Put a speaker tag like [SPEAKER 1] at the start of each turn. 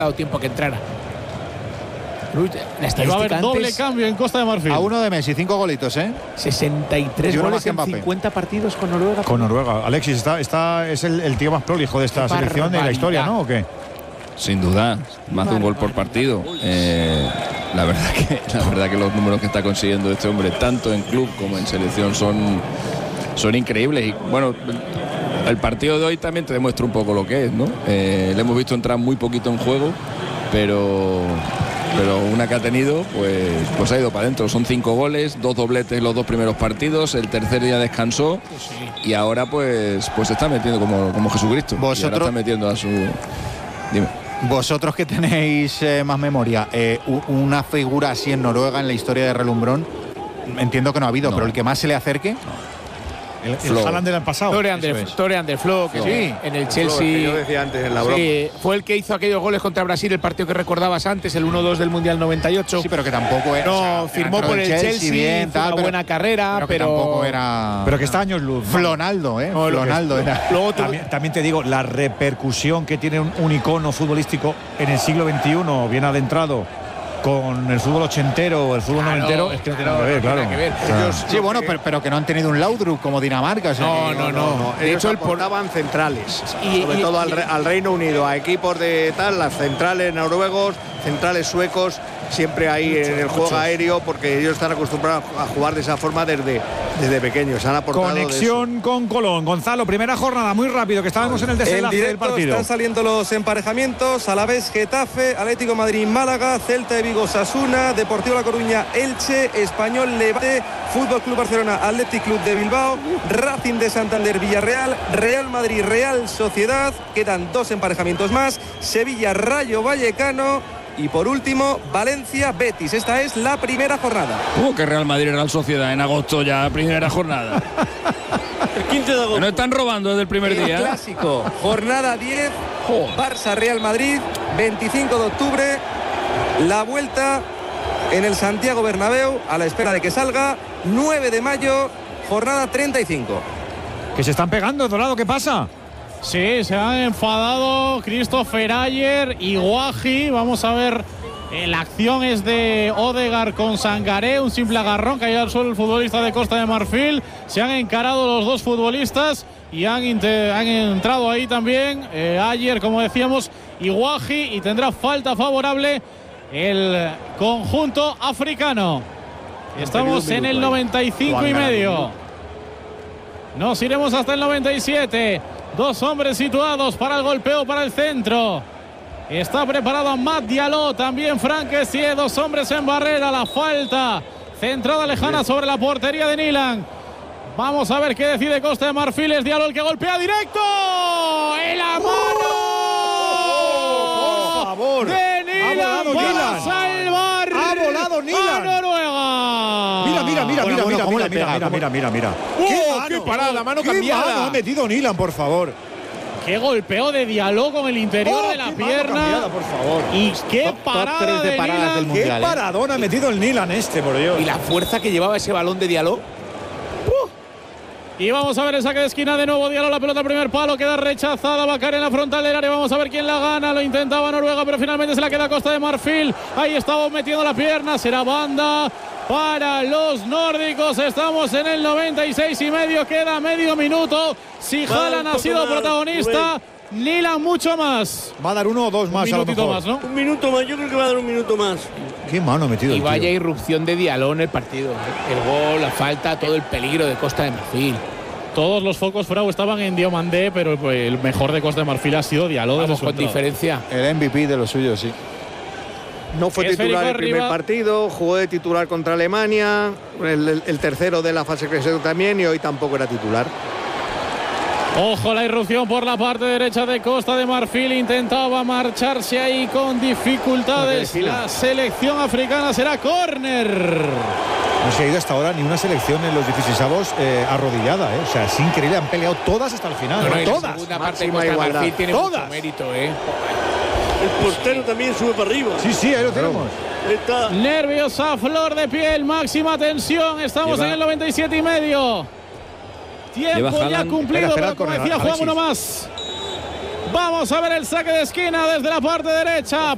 [SPEAKER 1] dado tiempo que entrara.
[SPEAKER 2] Va a haber doble cambio en Costa de Marfil.
[SPEAKER 3] A uno de Messi, 5 golitos,
[SPEAKER 1] 63 goles en 50 partidos con Noruega.
[SPEAKER 4] Con Noruega. Alexis, es el tío más prolijo de esta selección de la historia, ¿no? ¿O qué?
[SPEAKER 5] Sin duda, más de un gol por partido. La verdad que los números que está consiguiendo este hombre, tanto en club como en selección, son increíbles. Y bueno, el partido de hoy también te demuestra un poco lo que es, ¿no? Le hemos visto entrar muy poquito en juego, pero una que ha tenido, pues ha ido para adentro. Son 5 goles, 2 dobletes en los 2 primeros partidos. El tercer día descansó y ahora pues se está metiendo como Jesucristo. Y ahora está metiendo a su... Dime.
[SPEAKER 3] Vosotros que tenéis más memoria, una figura así en Noruega en la historia de relumbrón, entiendo que no ha habido, pero el que más se le acerque...
[SPEAKER 4] El Haaland del pasado.
[SPEAKER 1] Tore Ander Flo, que sí, en el Chelsea.
[SPEAKER 6] Que yo decía antes en la broma.
[SPEAKER 1] Sí, fue el que hizo aquellos goles contra Brasil, el partido que recordabas antes, el 1-2 del Mundial 98.
[SPEAKER 3] Sí, pero que tampoco era.
[SPEAKER 1] No, firmó por el Chelsea,
[SPEAKER 3] bien,
[SPEAKER 1] una buena carrera,
[SPEAKER 3] pero tampoco era.
[SPEAKER 4] Pero que está años luz.
[SPEAKER 3] Flonaldo, Flonaldo era.
[SPEAKER 4] Luego también te digo, la repercusión que tiene un icono futbolístico en el siglo XXI, bien adentrado, con el fútbol ochentero o el fútbol noventero, es que no tiene nada que ver, claro.
[SPEAKER 3] Sí, bueno, pero que no han tenido un Laudrup como Dinamarca.
[SPEAKER 6] No. De hecho, aportaban centrales, sobre todo al Reino Unido, a equipos de tal, las centrales noruegos, centrales suecos, siempre ahí en el juego aéreo, porque ellos están acostumbrados a jugar de esa forma desde pequeños. Han aportado
[SPEAKER 4] conexión con Colón. Gonzalo, primera jornada, muy rápido, que estábamos en el desenlace del partido.
[SPEAKER 7] Están saliendo los emparejamientos: Alavés Getafe, Atlético Madrid Málaga, Celta de Vigo Osasuna, Deportivo La Coruña Elche, Español Levante, Fútbol Club Barcelona Athletic Club de Bilbao, Racing de Santander Villarreal, Real Madrid Real Sociedad. Quedan 2 emparejamientos más: Sevilla Rayo Vallecano y por último Valencia Betis. Esta es la primera jornada.
[SPEAKER 5] ¿Cómo que Real Madrid Real Sociedad en agosto ya primera jornada?
[SPEAKER 7] El 15 de agosto.
[SPEAKER 5] Nos están robando desde el primer día.
[SPEAKER 7] Clásico, jornada 10, Barça Real Madrid, 25 de octubre. La vuelta en el Santiago Bernabéu, a la espera de que salga, 9 de mayo, jornada 35.
[SPEAKER 4] Que se están pegando, Dorado, ¿qué pasa?
[SPEAKER 2] Sí, se han enfadado Christopher Ayer y Guaji. Vamos a ver, la acción es de Odegaard con Sangaré, un simple agarrón, cayó al suelo el futbolista de Costa de Marfil. Se han encarado los dos futbolistas y han entrado ahí también Ayer, como decíamos, y Guaji, y tendrá falta favorable el conjunto africano. Estamos en el 95 y medio. Nos iremos hasta el 97. 2 hombres situados para el golpeo para el centro. Está preparado Matt Diallo, también Frank Kessie, 2 hombres en barrera. La falta centrada lejana sobre la portería de Nilan. Vamos a ver qué decide Costa de Marfil. Es Diallo el que golpea directo. ¡En la mano!
[SPEAKER 4] ¡Por favor!
[SPEAKER 2] De Nilan para salvar
[SPEAKER 4] ¡Ha volado Nilan!
[SPEAKER 2] a Noruega.
[SPEAKER 4] Mira.
[SPEAKER 1] ¡Qué parada! Mano cambiada.
[SPEAKER 4] ¿Qué mano ha metido Nilan, por favor?
[SPEAKER 2] Qué golpeo de Diallo con el interior de la pierna.
[SPEAKER 4] Por favor.
[SPEAKER 2] Y qué parada de Nilan.
[SPEAKER 4] Qué paradón ha metido el Nilan por Dios.
[SPEAKER 1] Y la fuerza que llevaba ese balón de Diallo.
[SPEAKER 2] Y vamos a ver el saque de esquina de nuevo. Diallo, la pelota al primer palo, queda rechazada, va a caer en la frontal del área. Vamos a ver quién la gana. Lo intentaba Noruega, pero finalmente se la queda Costa de Marfil. Ahí estaba metiendo la pierna, será banda para los nórdicos. Estamos en el 96 y medio, queda medio minuto. Si Haaland ha sido protagonista, Nilan mucho más.
[SPEAKER 4] Va a dar 1 o 2 más,
[SPEAKER 2] un minutito más, ¿no?
[SPEAKER 7] Un minuto más, yo creo que va a dar un minuto más.
[SPEAKER 4] Qué mano ha metido.
[SPEAKER 1] Y
[SPEAKER 4] el
[SPEAKER 1] vaya
[SPEAKER 4] tío.
[SPEAKER 1] irrupción de Diallo en el partido. El gol, la falta, todo el peligro de Costa de Marfil.
[SPEAKER 2] Todos los focos Frau estaban en Diomandé, pero el mejor de Costa de Marfil ha sido Diallo.
[SPEAKER 1] Vamos, con diferencia.
[SPEAKER 3] El MVP de los suyos, sí.
[SPEAKER 6] No fue titular el primer partido, jugó de titular contra Alemania, el tercero de la fase clasificatoria también, y hoy tampoco era titular.
[SPEAKER 2] Ojo, la irrupción por la parte derecha de Costa de Marfil. Intentaba marcharse ahí con dificultades. La selección africana será córner.
[SPEAKER 4] No se ha ido hasta ahora ni una selección en los 16avos arrodillada, O sea, es increíble, han peleado todas hasta el final. Todas.
[SPEAKER 1] La segunda parte de Costa de Marfil tiene mucho mérito,
[SPEAKER 7] El portero también sube para arriba.
[SPEAKER 4] Sí, ahí lo tenemos.
[SPEAKER 2] Nervios a flor de piel, máxima tensión. Estamos en el 97 y medio. Tiempo ya cumplido, pero como decía Juan, uno más. Vamos a ver el saque de esquina desde la parte derecha.